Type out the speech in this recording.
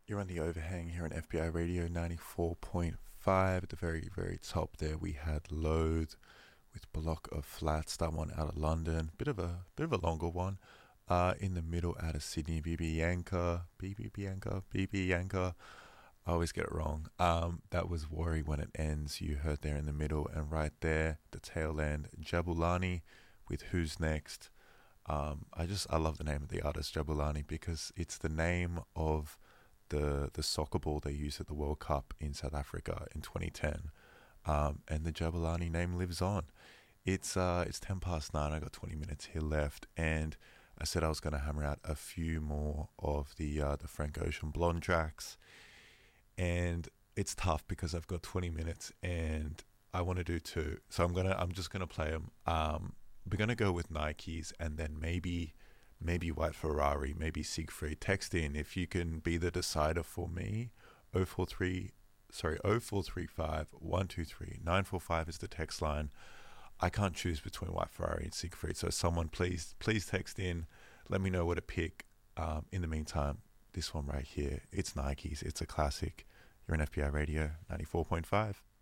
You're on the overhang here on FBI Radio 94.5. At the very, very top there, we had Loathe with Block of Flats. That one out of London. Bit of a longer one. In the middle, out of Sydney, BB Yanka. I always get it wrong. That was Worry When It Ends. You heard there in the middle, and right there, the tail end, Jabulani with Who's Next. I love the name of the artist Jabulani because it's the name of the soccer ball they used at the World Cup in South Africa in 2010, and the Jabulani name lives on. It's 10 past 9. I got 20 minutes here left, and I said I was going to hammer out a few more of the Frank Ocean Blonde tracks, and it's tough because I've got 20 minutes and I want to do two, so I'm just gonna play them. We're gonna go with Nikes and then maybe White Ferrari, maybe Siegfried. Text in if you can be the decider for me. 043, sorry, 0435 123 945 is the text line. I can't choose between White Ferrari and Siegfried, so someone please text in. Let me know what to pick. In the meantime, this one right here, it's Nikes. It's a classic. You're in FBI Radio 94.5.